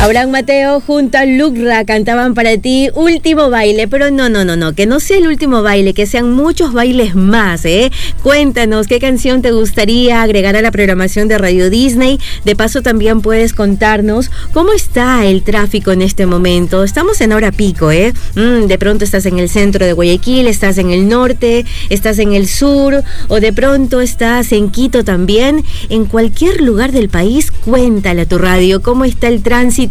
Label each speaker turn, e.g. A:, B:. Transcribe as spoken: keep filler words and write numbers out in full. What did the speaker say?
A: Abraham Mateo junto a Lucra cantaban para ti Último Baile, pero no, no, no, no, que no sea el último baile, que sean muchos bailes más, ¿eh? Cuéntanos qué canción te gustaría agregar a la programación de Radio Disney. De paso también puedes contarnos cómo está el tráfico en este momento. Estamos en hora pico, ¿eh? Mm, de pronto estás en el centro de Guayaquil, estás en el norte, estás en el sur, o de pronto estás en Quito también. En cualquier lugar del país, cuéntale a tu radio cómo está el tránsito